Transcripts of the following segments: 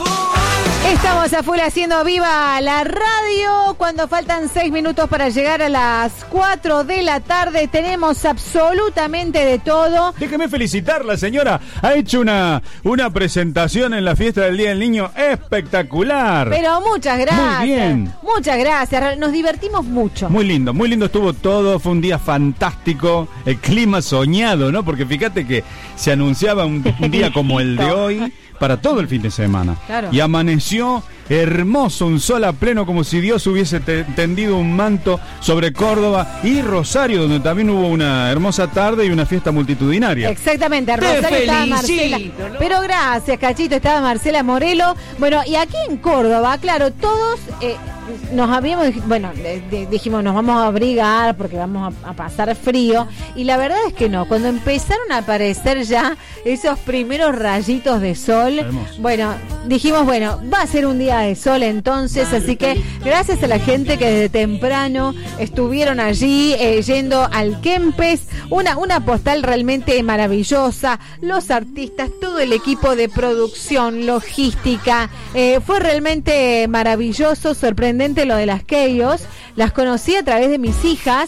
Estamos a full haciendo viva la radio. Cuando faltan 6 minutos para llegar a las 4 de la tarde, tenemos absolutamente de todo. Déjeme felicitarla, señora. Ha hecho una presentación en la fiesta del Día del Niño espectacular. Pero muchas gracias. Muy bien. Muchas gracias. Nos divertimos mucho. Muy lindo estuvo todo. Fue un día fantástico. El clima soñado, ¿no? Porque fíjate que se anunciaba un día como el de hoy para todo el fin de semana. Claro. Y amaneció hermoso, un sol a pleno, como si Dios hubiese tendido un manto sobre Córdoba y Rosario, donde también hubo una hermosa tarde y una fiesta multitudinaria. Exactamente, a Rosario estaba Marcela. ¿No? Pero gracias, Cachito, estaba Marcela Morelo. Bueno, y aquí en Córdoba, claro, todos nos habíamos, dijimos, nos vamos a abrigar porque vamos a pasar frío. Y la verdad es que no, cuando empezaron a aparecer ya esos primeros rayitos de sol, hermoso. Bueno, dijimos, va a ser un día de sol entonces, así que gracias a la gente que desde temprano estuvieron allí yendo al Kempes, una postal realmente maravillosa, los artistas, todo el equipo de producción, logística, fue realmente maravilloso, sorprendente lo de las Keyos. Las conocí a través de mis hijas,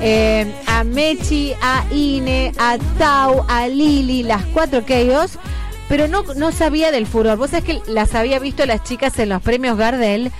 a Mechi, a Ine, a Tau, a Lili, las 4 Keyos. Pero no sabía del furor. Vos sabés que las había visto las chicas en los premios Gardel,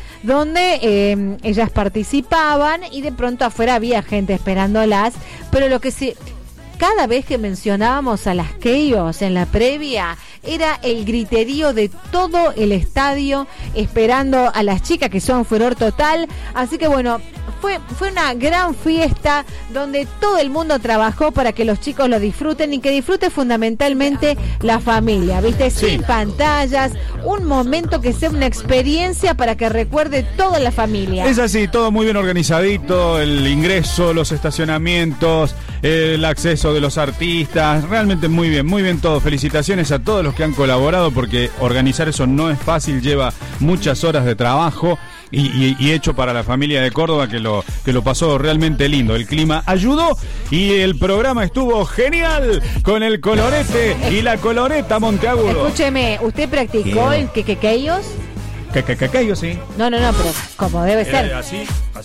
donde ellas participaban y de pronto afuera había gente esperándolas. Pero lo que sí, cada vez que mencionábamos a las Keyos en la previa, era el griterío de todo el estadio esperando a las chicas, que son furor total. Así que fue una gran fiesta donde todo el mundo trabajó para que los chicos lo disfruten y que disfrute fundamentalmente la familia, ¿viste? Sí. Sin pantallas, un momento que sea una experiencia para que recuerde toda la familia. Es así, todo muy bien organizadito, el ingreso, los estacionamientos, el acceso de los artistas, realmente muy bien todo. Felicitaciones a todos los que han colaborado, porque organizar eso no es fácil, lleva muchas horas de trabajo. Y hecho para la familia de Córdoba, que lo pasó realmente lindo. El clima ayudó y el programa estuvo genial con el colorete y la coloreta Monteagudo. Escúcheme, ¿usted practicó el quequequeyos? Quequequeyos, sí. No, pero como debe ser. Así.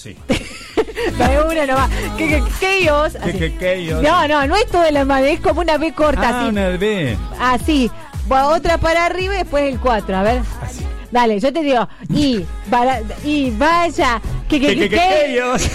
Dame una nomás. Quequequeyos. No es todo la madre, es como una B corta. Así. Una B. Así. Otra para arriba y después el 4, a ver. Así. Dale, yo te digo, y vaya, quequequeyos.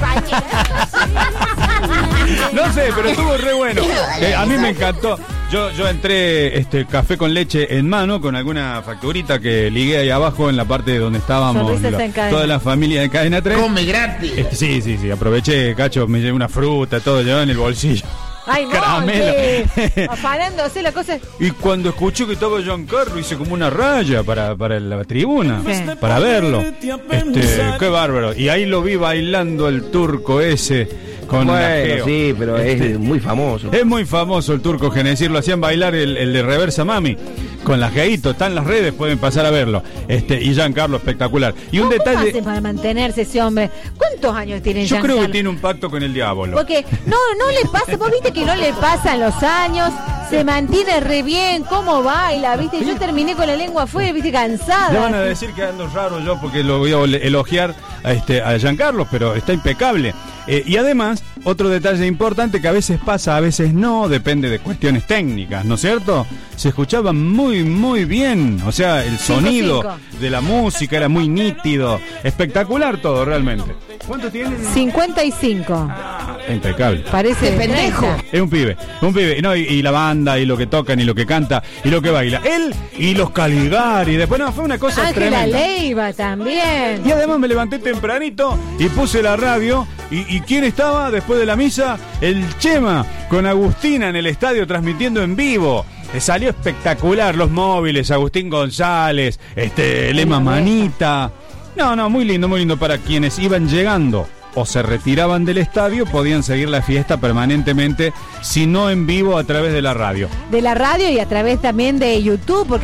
No sé, pero estuvo re bueno. A mí me encantó. Yo entré café con leche en mano, con alguna facturita que ligué ahí abajo en la parte donde estábamos toda la familia de Cadena 3. Come gratis. Sí, aproveché, Cacho, me llevé una fruta, todo llevaba en el bolsillo. Ay, no, caramelo. Afanándose la cosa. Y cuando escuché que estaba Giancarlo, hice como una raya para la tribuna, para verlo. Qué bárbaro. Y ahí lo vi bailando el turco ese con Geo. Sí, pero es muy famoso. Es muy famoso el turco Genesir, lo hacían bailar el de Reversa Mami. Con las Geito, está en las redes, pueden pasar a verlo. Y Giancarlo, espectacular. Y un detalle. ¿Cómo hace para mantenerse ese hombre? ¿Cuántos años tiene Giancarlo? Yo creo que tiene un pacto con el diablo. Porque no le pasa, vos viste que no le pasan los años, se mantiene re bien, cómo baila, viste. Yo terminé con la lengua afuera, viste, cansada. Le van a decir que ando raro yo porque lo voy a elogiar a Giancarlo, pero está impecable. Y además, otro detalle importante que a veces pasa, a veces no, depende de cuestiones técnicas, ¿no es cierto? Se escuchaba muy bien, o sea, el sonido de la música era muy nítido, espectacular todo realmente. ¿Cuánto tiene? 55. Impecable. Parece pendejo. Es un pibe. No, y la banda, y lo que tocan, y lo que canta, y lo que baila. Él y los Caligari. Después, fue una cosa tremenda. Ángela Leiva también. Y además me levanté tempranito y puse la radio. ¿Y quién estaba después de la misa? El Chema, con Agustina en el estadio transmitiendo en vivo. Salió espectacular, los móviles, Agustín González, Lema Manita. No, muy lindo para quienes iban llegando o se retiraban del estadio, podían seguir la fiesta permanentemente, si no en vivo, a través de la radio. De la radio y a través también de YouTube, porque